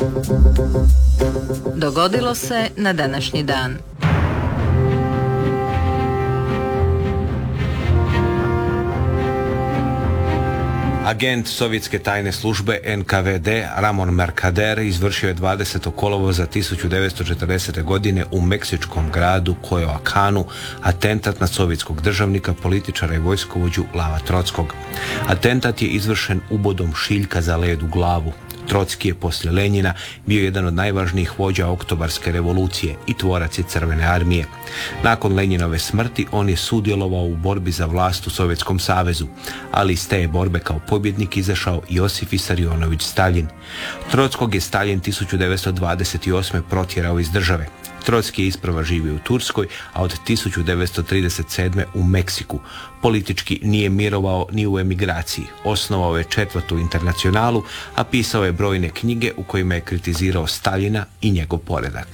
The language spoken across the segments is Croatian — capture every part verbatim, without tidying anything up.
Dogodilo se na današnji dan. Agent sovjetske tajne službe N K V D Ramon Mercader izvršio je dvadesetog kolovoza tisuću devetsto četrdesete. godine u meksičkom gradu Coyoacanu atentat na sovjetskog državnika, političara i vojskovođu Lava Trockog. Atentat je izvršen ubodom šiljka za led u glavu. Trocki je poslije Lenjina bio jedan od najvažnijih vođa oktobarske revolucije i tvorac je Crvene armije. Nakon Lenjinove smrti on je sudjelovao u borbi za vlast u Sovjetskom savezu, ali iz te je borbe kao pobjednik izašao Josif Visarionović Staljin. Trockog je Staljin tisuću devetsto dvadeset osme. protjerao iz države. Trocki je isprva živio u Turskoj, a od tisuću devetsto trideset sedme. u Meksiku. Politički nije mirovao ni u emigraciji. Osnovao je Četvrtu internacionalu, a pisao je brojne knjige u kojima je kritizirao Staljina i njegov poredak.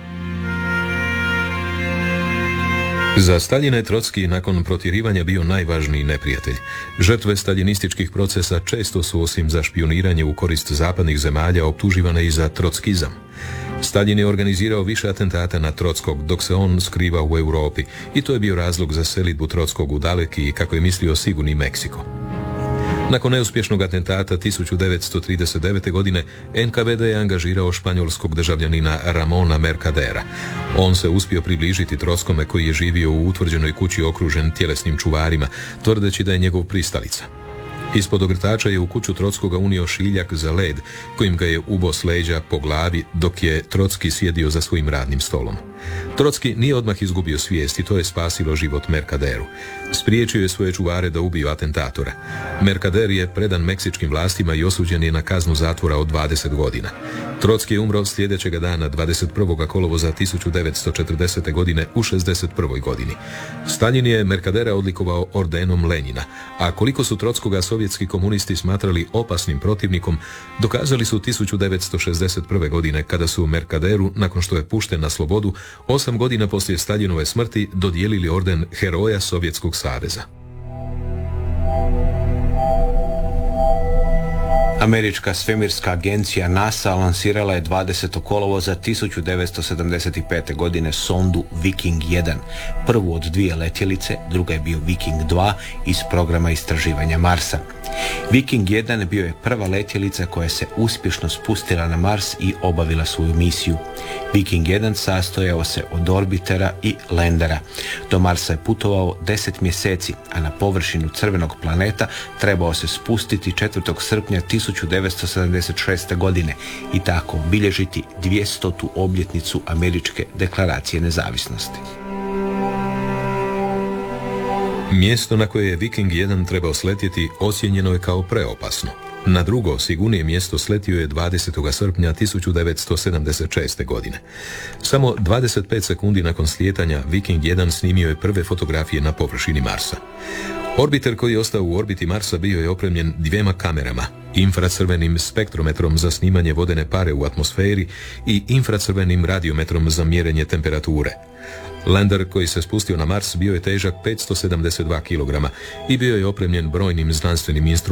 Za Staljina je Trocki nakon protjerivanja bio najvažniji neprijatelj. Žrtve staljinističkih procesa često su osim za špioniranje u korist zapadnih zemalja optuživane i za trockizam. Staljin je organizirao više atentata na Trockog dok se on skrivao u Europi i to je bio razlog za selidbu Trockog u daleki i, kako je mislio, sigurni Meksiko. Nakon neuspješnog atentata tisuću devetsto trideset devete. godine N K V D je angažirao španjolskog državljanina Ramona Mercadera. On se uspio približiti Trockome koji je živio u utvrđenoj kući okružen tjelesnim čuvarima, tvrdeći da je njegov pristalica. Ispod ogrtača je u kuću Trockoga unio šiljak za led, kojim ga je ubo s leđa po glavi dok je Trocki sjedio za svojim radnim stolom. Trocki nije odmah izgubio svijest i to je spasilo život Mercaderu. Spriječio je svoje čuvare da ubiju atentatora. Mercader je predan meksičkim vlastima i osuđen je na kaznu zatvora od dvadeset godina. Trocki je umro sljedećega dana dvadeset prvog kolovoza tisuću devetsto četrdesete. godine u šezdeset prvoj. godini. Staljin je Mercadera odlikovao ordenom Lenjina, a koliko su Trockoga sovjetski komunisti smatrali opasnim protivnikom, dokazali su tisuću devetsto šezdeset prve. godine kada su Mercaderu, nakon što je pušten na slobodu, osam godina poslije Staljinove smrti dodijelili orden Heroja Sovjetskog saveza. Američka svemirska agencija NASA lansirala je dvadesetog kolovoza tisuću devetsto sedamdeset pete. godine sondu Viking jedan, prvu od dvije letjelice, druga je bio Viking dva iz programa istraživanja Marsa. Viking jedan bio je prva letjelica koja se uspješno spustila na Mars i obavila svoju misiju. Viking jedan sastojao se od orbitera i lendera. Do Marsa je putovao deset mjeseci, a na površinu crvenog planeta trebao se spustiti četvrtog srpnja tisuću devetsto sedamdeset šeste. godine i tako obilježiti dvjestotu obljetnicu Američke deklaracije nezavisnosti. Mjesto na koje je Viking jedan trebao sletjeti ocijenjeno je kao preopasno. Na drugo, sigurnije mjesto sletio je dvadesetog srpnja tisuću devetsto sedamdeset šeste. godine. Samo dvadeset pet sekundi nakon slijetanja Viking jedan snimio je prve fotografije na površini Marsa. Orbiter koji je ostao u orbiti Marsa bio je opremljen dvijema kamerama, infracrvenim spektrometrom za snimanje vodene pare u atmosferi i infracrvenim radiometrom za mjerenje temperature. Lander koji se spustio na Mars bio je težak petsto sedamdeset dva kilograma i bio je opremljen brojnim znanstvenim instrumentima